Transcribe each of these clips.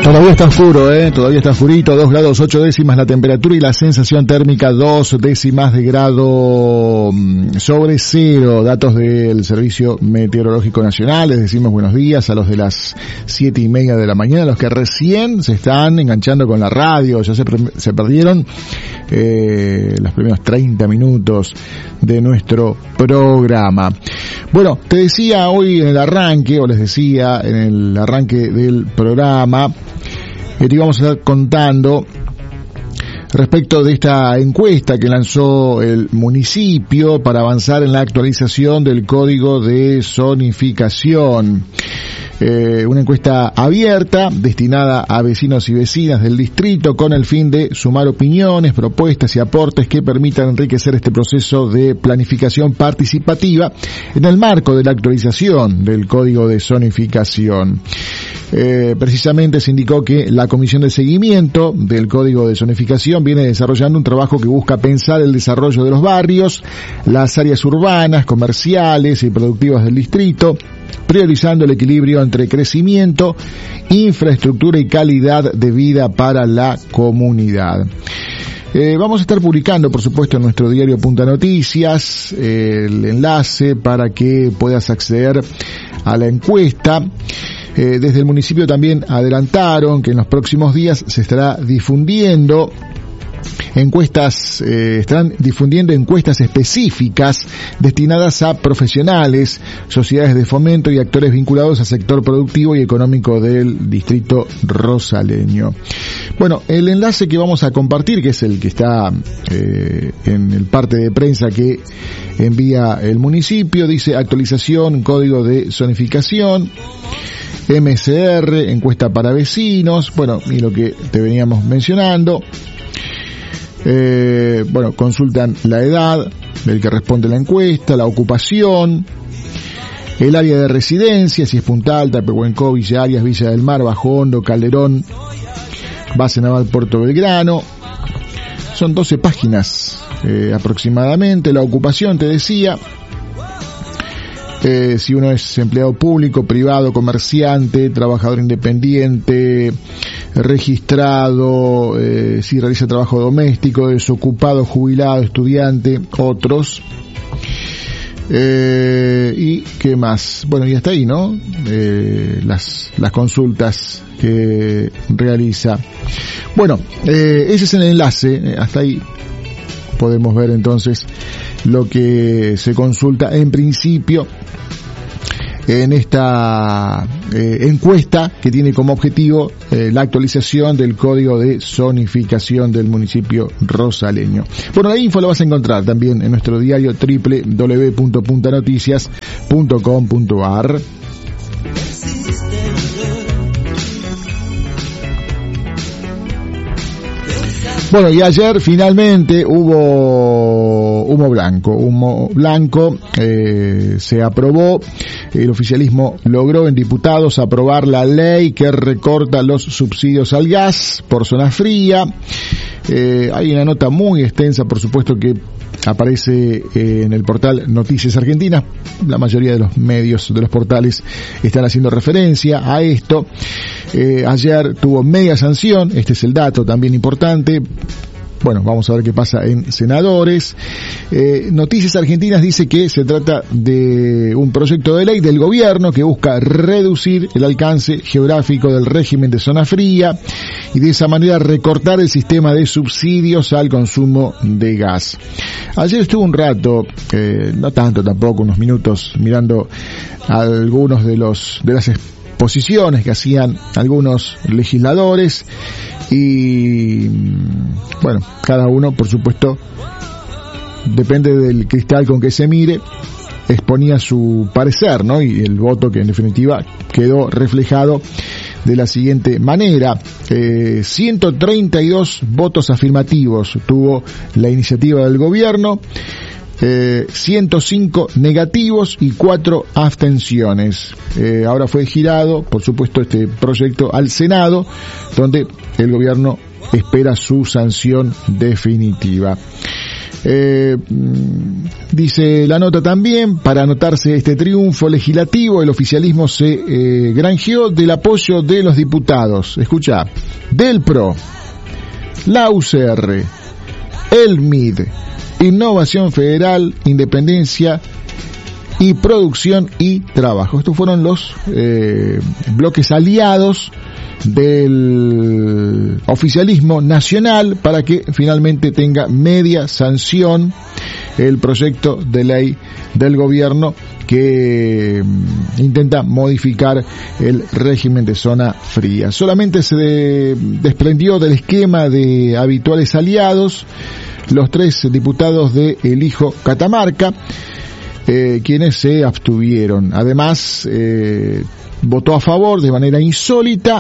Todavía está oscuro, todavía está oscurito, 2 grados 8 décimas la temperatura y la sensación térmica 2 décimas de grado sobre cero. Datos del Servicio Meteorológico Nacional. Les decimos buenos días a los de las 7:30 de la mañana, los que recién se están enganchando con la radio, ya se perdieron los primeros 30 minutos de nuestro programa. Bueno, te decía hoy en el arranque, o les decía en el arranque del programa, te íbamos a estar contando respecto de esta encuesta que lanzó el municipio para avanzar en la actualización del código de zonificación. Una encuesta abierta destinada a vecinos y vecinas del distrito con el fin de sumar opiniones, propuestas y aportes que permitan enriquecer este proceso de planificación participativa en el marco de la actualización del código de zonificación. Precisamente se indicó que la Comisión de Seguimiento del Código de Zonificación viene desarrollando un trabajo que busca pensar el desarrollo de los barrios, las áreas urbanas, comerciales y productivas del distrito, priorizando el equilibrio entre crecimiento, infraestructura y calidad de vida para la comunidad. Vamos a estar publicando, por supuesto, en nuestro diario Punta Noticias el enlace para que puedas acceder a la encuesta. Desde el municipio también adelantaron que en los próximos días se estará difundiendo estarán difundiendo encuestas específicas destinadas a profesionales, sociedades de fomento y actores vinculados al sector productivo y económico del distrito rosaleño. Bueno, el enlace que vamos a compartir, que es el que está en el parte de prensa que envía el municipio, dice actualización, código de zonificación, MCR, encuesta para vecinos, bueno, y lo que te veníamos mencionando. Consultan la edad del que responde la encuesta, la ocupación, el área de residencia, si es Punta Alta, Pehuenco, Villa Arias, Villa del Mar, Bajo Hondo, Calderón, Base Naval Puerto Belgrano. Son 12 páginas aproximadamente. La ocupación, te decía, si uno es empleado público, privado, comerciante, trabajador independiente, registrado, si realiza trabajo doméstico, desocupado, jubilado, estudiante, otros. ¿Y qué más? Bueno, y hasta ahí, ¿no? Las consultas que realiza. Bueno, ese es el enlace, hasta ahí podemos ver entonces lo que se consulta en principio en esta encuesta que tiene como objetivo la actualización del código de zonificación del municipio rosaleño. Bueno, la info la vas a encontrar también en nuestro diario www.puntanoticias.com.ar. Bueno, y ayer finalmente hubo humo blanco, se aprobó, el oficialismo logró en diputados aprobar la ley que recorta los subsidios al gas por zona fría. Hay una nota muy extensa, por supuesto, que aparece en el portal Noticias Argentinas. La mayoría de los medios, de los portales, están haciendo referencia a esto. Ayer tuvo media sanción, este es el dato también importante. Bueno, vamos a ver qué pasa en senadores. Noticias Argentinas dice que se trata de un proyecto de ley del gobierno que busca reducir el alcance geográfico del régimen de zona fría y de esa manera recortar el sistema de subsidios al consumo de gas. Ayer estuve un rato, no tanto tampoco, unos minutos, mirando algunos de las exposiciones que hacían algunos legisladores y bueno, cada uno, por supuesto, depende del cristal con que se mire, exponía su parecer, ¿no? Y el voto que en definitiva quedó reflejado de la siguiente manera: 132 votos afirmativos tuvo la iniciativa del gobierno, 105 negativos y 4 abstenciones. Ahora fue girado, por supuesto, este proyecto al Senado, donde el gobierno espera su sanción definitiva. Dice la nota también, para anotarse este triunfo legislativo, el oficialismo se granjeó del apoyo de los diputados, escucha, del PRO, la UCR, el MID, Innovación Federal, Independencia y Producción y Trabajo. Estos fueron los bloques aliados del oficialismo nacional para que finalmente tenga media sanción el proyecto de ley del gobierno que intenta modificar el régimen de zona fría. Solamente se desprendió del esquema de habituales aliados los 3 diputados de Elijo Catamarca, quienes se abstuvieron. Además, votó a favor de manera insólita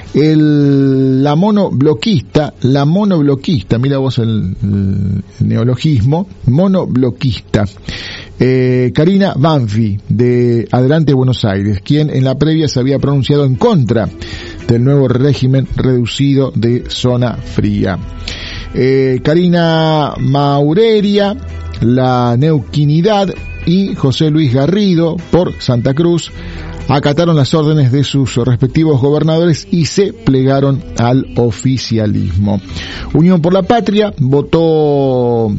la monobloquista, mira vos el neologismo, monobloquista, Karina Banfi, de Adelante Buenos Aires, quien en la previa se había pronunciado en contra del nuevo régimen reducido de zona fría. Karina Maureria, la Neuquinidad, y José Luis Garrido, por Santa Cruz, acataron las órdenes de sus respectivos gobernadores y se plegaron al oficialismo. Unión por la Patria votó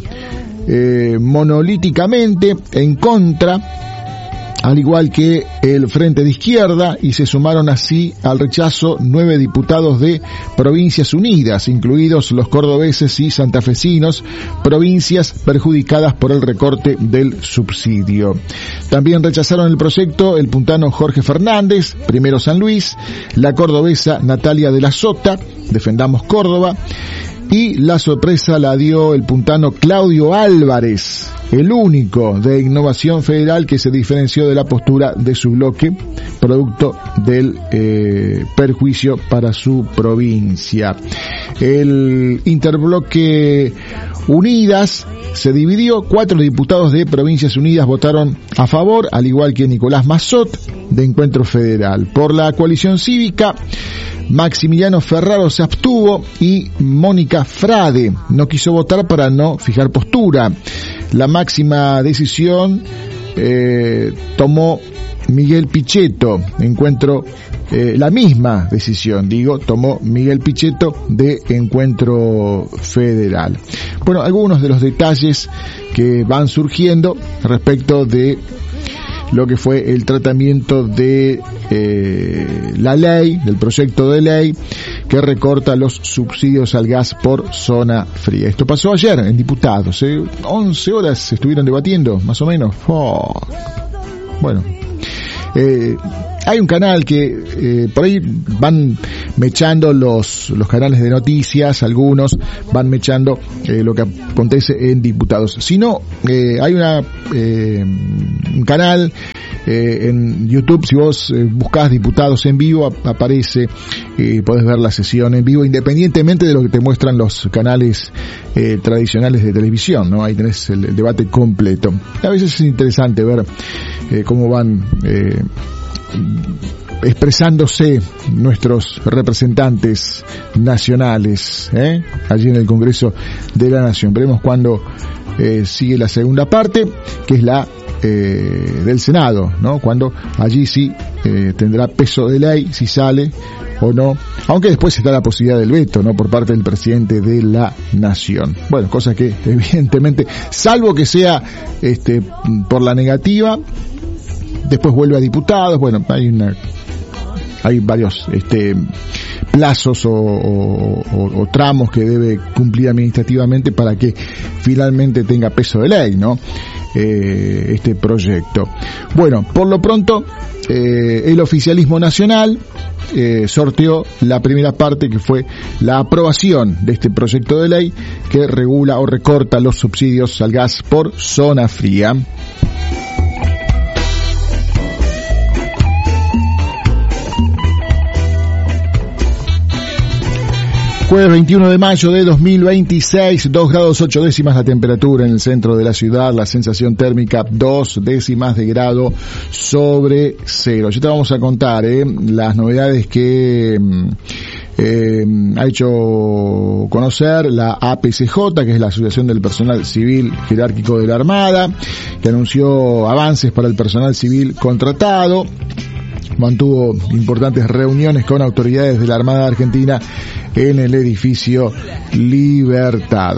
monolíticamente en contra, al igual que el Frente de Izquierda, y se sumaron así al rechazo 9 diputados de Provincias Unidas, incluidos los cordobeses y santafesinos, provincias perjudicadas por el recorte del subsidio. También rechazaron el proyecto el puntano Jorge Fernández, Primero San Luis, la cordobesa Natalia de la Sota, Defendamos Córdoba, y la sorpresa la dio el puntano Claudio Álvarez, el único de Innovación Federal que se diferenció de la postura de su bloque, producto del perjuicio para su provincia. El interbloque Unidas se dividió, 4 diputados de Provincias Unidas votaron a favor, al igual que Nicolás Mazzot, de Encuentro Federal. Por la coalición cívica, Maximiliano Ferraro se abstuvo y Mónica Frade no quiso votar para no fijar postura. La máxima decisión tomó Miguel Pichetto, la misma decisión, tomó Miguel Pichetto de Encuentro Federal. Bueno, algunos de los detalles que van surgiendo respecto de lo que fue el tratamiento de la ley, del proyecto de ley que recorta los subsidios al gas por zona fría. Esto pasó ayer en diputados, 11 horas estuvieron debatiendo, más o menos. Bueno, hay un canal que por ahí van mechando los canales de noticias, algunos van mechando lo que acontece en diputados. Si no, hay un canal en YouTube, si vos buscás diputados en vivo, aparece, podés ver la sesión en vivo, independientemente de lo que te muestran los canales tradicionales de televisión, ¿no? Ahí tenés el debate completo. A veces es interesante ver cómo van expresándose nuestros representantes nacionales, allí en el Congreso de la Nación. Veremos cuándo sigue la segunda parte, que es la del Senado, ¿no? Cuando allí sí tendrá peso de ley, si sale o no, aunque después está la posibilidad del veto, ¿no? Por parte del presidente de la Nación. Bueno, cosa que evidentemente, salvo que sea por la negativa, después vuelve a diputados. Bueno, hay varios plazos o tramos que debe cumplir administrativamente para que finalmente tenga peso de ley, ¿no? Este proyecto. Bueno, por lo pronto, el oficialismo nacional sorteó la primera parte, que fue la aprobación de este proyecto de ley que regula o recorta los subsidios al gas por zona fría. Jueves 21 de mayo de 2026, 2 grados 8 décimas la temperatura en el centro de la ciudad, la sensación térmica 2 décimas de grado sobre cero. Ya te vamos a contar las novedades que ha hecho conocer la APCJ, que es la Asociación del Personal Civil Jerárquico de la Armada, que anunció avances para el personal civil contratado. Mantuvo importantes reuniones con autoridades de la Armada Argentina en el edificio Libertad.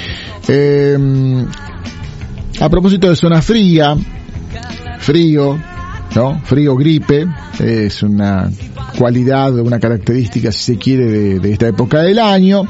A propósito de zona fría, frío, gripe, es una cualidad, una característica, si se quiere, de esta época del año.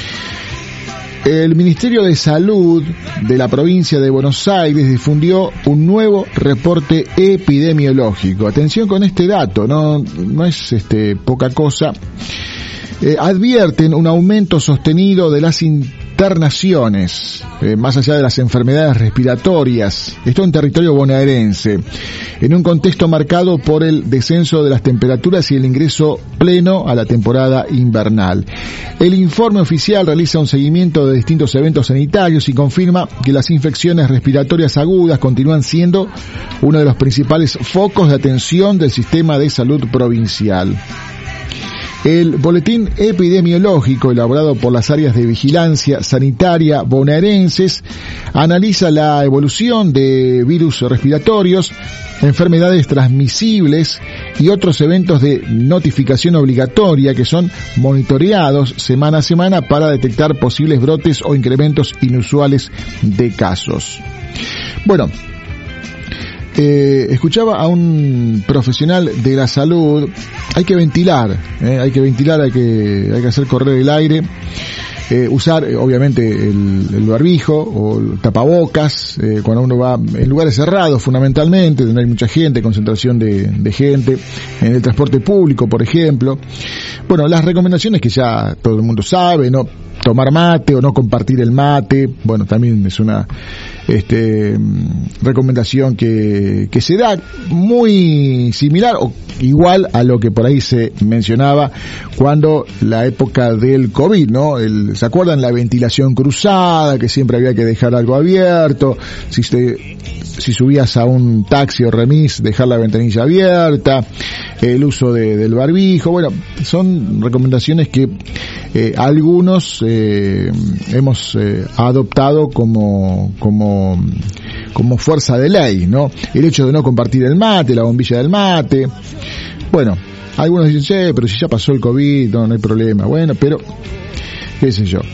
El Ministerio de Salud de la provincia de Buenos Aires difundió un nuevo reporte epidemiológico. Atención con este dato, no es poca cosa. Advierten un aumento sostenido de las internaciones, más allá de las enfermedades respiratorias, esto en territorio bonaerense, en un contexto marcado por el descenso de las temperaturas y el ingreso pleno a la temporada invernal. El informe oficial realiza un seguimiento de distintos eventos sanitarios y confirma que las infecciones respiratorias agudas continúan siendo uno de los principales focos de atención del sistema de salud provincial. El boletín epidemiológico elaborado por las áreas de vigilancia sanitaria bonaerenses analiza la evolución de virus respiratorios, enfermedades transmisibles y otros eventos de notificación obligatoria que son monitoreados semana a semana para detectar posibles brotes o incrementos inusuales de casos. Bueno, escuchaba a un profesional de la salud. Hay que ventilar, hay que hacer correr el aire, usar obviamente el barbijo o el tapabocas cuando uno va en lugares cerrados, fundamentalmente, donde hay mucha gente, concentración de gente, en el transporte público, por ejemplo. Bueno, las recomendaciones que ya todo el mundo sabe, ¿no? Tomar mate o no compartir el mate, bueno, también es una recomendación que se da muy similar o igual a lo que por ahí se mencionaba cuando la época del COVID, ¿no? ¿Se acuerdan? La ventilación cruzada, que siempre había que dejar algo abierto, si subías a un taxi o remis, dejar la ventanilla abierta, el uso del barbijo. Bueno, son recomendaciones que algunos hemos adoptado como fuerza de ley, ¿no? El hecho de no compartir el mate, la bombilla del mate. Bueno, algunos dicen, pero si ya pasó el COVID, no hay problema. Bueno, pero qué sé yo.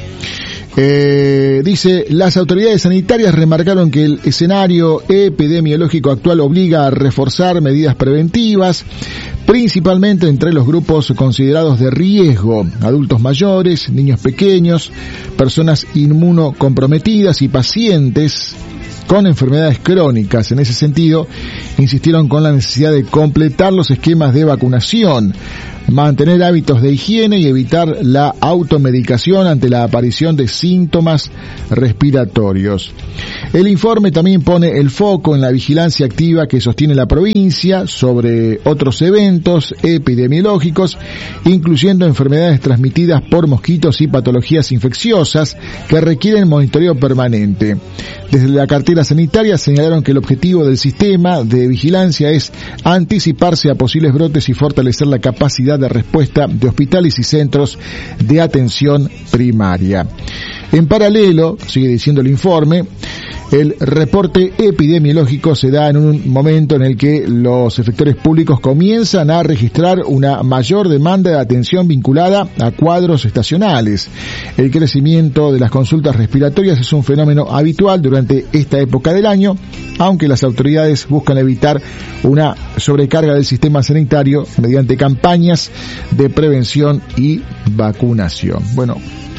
Dice, las autoridades sanitarias remarcaron que el escenario epidemiológico actual obliga a reforzar medidas preventivas, principalmente entre los grupos considerados de riesgo, adultos mayores, niños pequeños, personas inmunocomprometidas y pacientes con enfermedades crónicas. En ese sentido, insistieron con la necesidad de completar los esquemas de vacunación, mantener hábitos de higiene y evitar la automedicación ante la aparición de síntomas respiratorios. El informe también pone el foco en la vigilancia activa que sostiene la provincia sobre otros eventos epidemiológicos, incluyendo enfermedades transmitidas por mosquitos y patologías infecciosas que requieren monitoreo permanente. Desde la cartera sanitaria señalaron que el objetivo del sistema de vigilancia es anticiparse a posibles brotes y fortalecer la capacidad de respuesta de hospitales y centros de atención primaria. En paralelo, sigue diciendo el informe, el reporte epidemiológico se da en un momento en el que los efectores públicos comienzan a registrar una mayor demanda de atención vinculada a cuadros estacionales. El crecimiento de las consultas respiratorias es un fenómeno habitual durante esta época del año, aunque las autoridades buscan evitar una sobrecarga del sistema sanitario mediante campañas de prevención y vacunación. Bueno,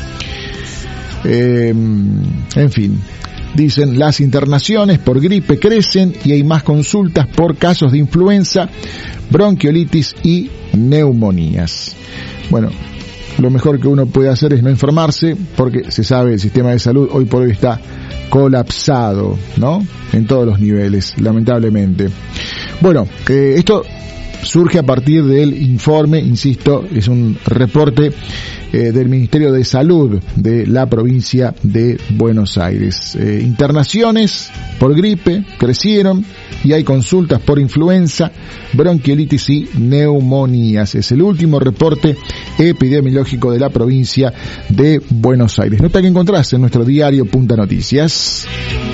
en fin, dicen, las internaciones por gripe crecen y hay más consultas por casos de influenza, bronquiolitis y neumonías. Bueno, lo mejor que uno puede hacer es no informarse, porque se sabe el sistema de salud hoy por hoy está colapsado, ¿no? En todos los niveles, lamentablemente. Bueno, esto surge a partir del informe, insisto, es un reporte del Ministerio de Salud de la provincia de Buenos Aires. Internaciones por gripe crecieron y hay consultas por influenza, bronquiolitis y neumonías. Es el último reporte epidemiológico de la provincia de Buenos Aires. Nota que encontrás en nuestro diario Punta Noticias.